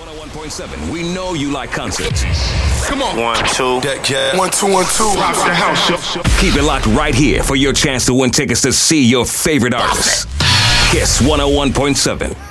101.7. We know you like concerts. Come on. 1, 2. That cat. 1, 2, 1, 2. Rock the house. Keep it locked right here for your chance to win tickets to see your favorite artists. Kiss 101.7.